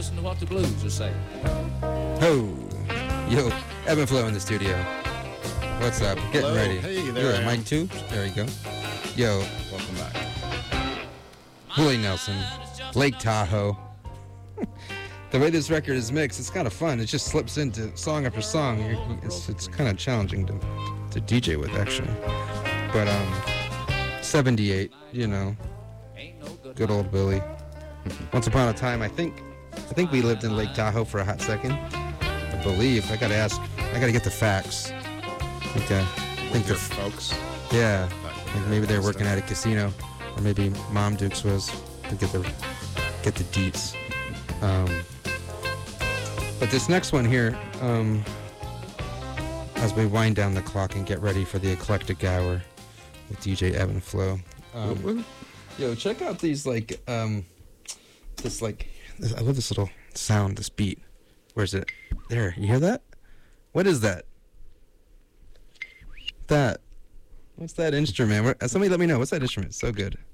listen to what the blues are saying. Ho! Yo, ebb and flow in the studio. What's up? Getting Hello. ready. Hey, there I am. Mic 2? There you go. Yo, Welcome back. Willie Nelson, Lake Tahoe. The way this record is mixed, it's kind of fun. It just slips into song after song. It's kind of challenging to DJ with, actually. But 78, you know, good old Billy. Once upon a time, I think we lived in Lake Tahoe for a hot second. I believe. I gotta get the facts. Okay. I think Your the folks. yeah. Like maybe they're working at a casino, or maybe Mom Dukes was to get the deets. But this next one here, as we wind down the clock and get ready for the eclectic hour with DJ Ebb and Flow. Yo, check out these I love this little sound, this beat. Where's it? There, you hear that? What is that? What's that instrument? Somebody let me know. What's that instrument? It's so good.